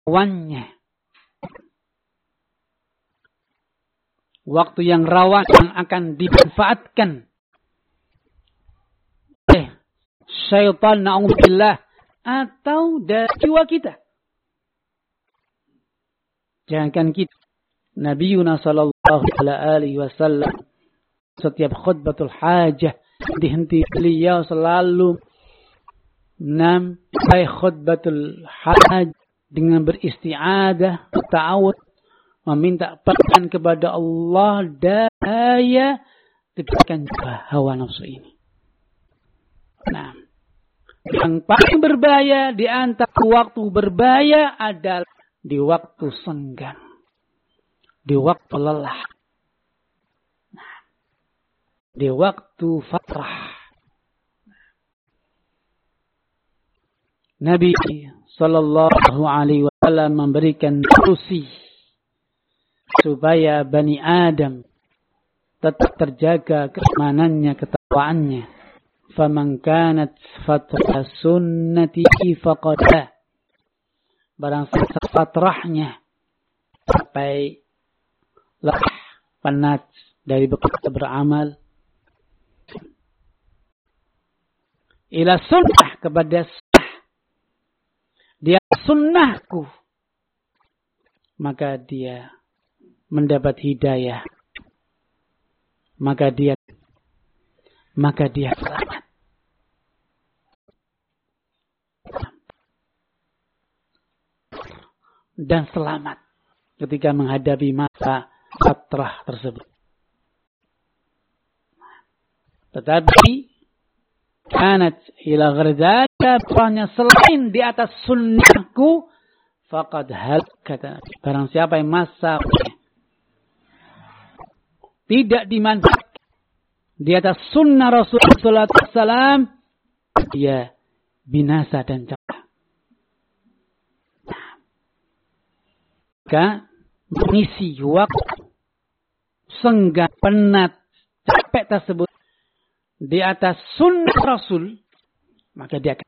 rawannya. Waktu yang rawan yang akan dimanfaatkan oleh syaitan na'udzubillah atau dari jiwa kita. Jangan kita Nabiuna sallallahu alaihi wasallam setiap khutbatul hajah dihenti beliau selalu khutbatul hajah dengan beristi'adah, ta'awud, meminta pertolongan kepada Allah daya diberikan hawa nafsu ini. Nah, yang paling berbahaya di antara waktu berbahaya adalah di waktu senggang, di waktu lelah, di waktu fatrah. Nabi sallallahu alaihi wasallam memberikan solusi supaya Bani Adam tetap terjaga keimanannya, ketakwaannya. Faman kanat fatrah sunnati faqad. Barang siapa fatrahnya sampai lelah, penat dari bekerja beramal, ila sunnah, kepada sunnah, dia sunnahku, maka dia mendapat hidayah, maka dia selamat. Dan selamat ketika menghadapi masa fatrah tersebut. Tetapi kanat ila ghardaka, pokoknya selain di atas sunnahku, faqad hal, kata barang siapa yang masa tidak dimanfaatkan di atas sunnah Rasulullah SAW, dia binasa dan celaka. Maka mengisi waktu senggang, penat, capek tersebut di atas sunnah Rasul, maka dia akan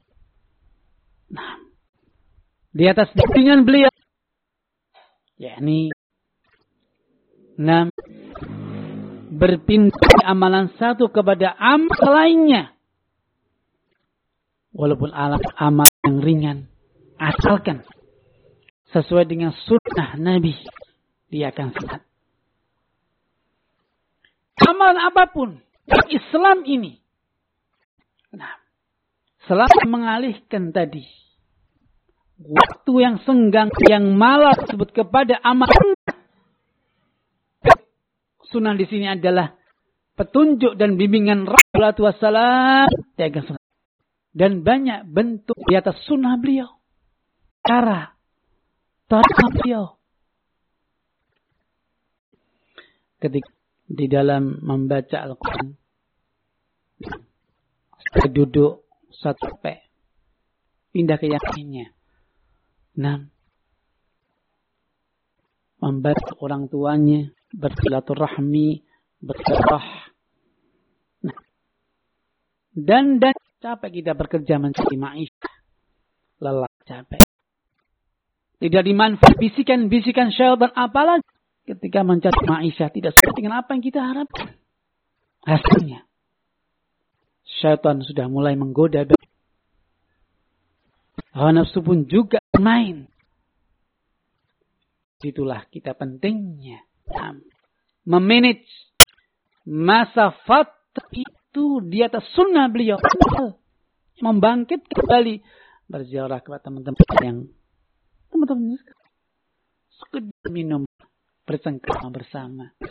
di atas bimbingan beliau, yakni berpindah amalan satu kepada amal lainnya, walaupun amal yang ringan, asalkan sesuai dengan sunnah Nabi, dia akan selamat. Amalan apapun Islam ini, selalu mengalihkan tadi waktu yang senggang, yang malas tersebut kepada amal sunnah. Di sini adalah petunjuk dan bimbingan Rasulullah SAW, dia akan selamat. Dan banyak bentuk di atas sunnah beliau, cara beliau ketika di dalam membaca Al-Quran, duduk sampai pindah ke yang lainnya. Membantu orang tuanya, bersilaturahmi, berserah. Dan capek kita bekerja mencari maisha, lelah, capek. Tidak dimanfaat bisikan-bisikan syaitan, apalagi ketika mencari maisha tidak sesuai dengan apa yang kita harapkan. Hasilnya syaitan sudah mulai menggoda. Hawa nafsu pun juga main. Itulah kita pentingnya memanage masa fatrah itu di atas sunnah beliau. Membangkit kembali, berziarah kepada teman-teman yang sekedar minum, bersengkrama bersama.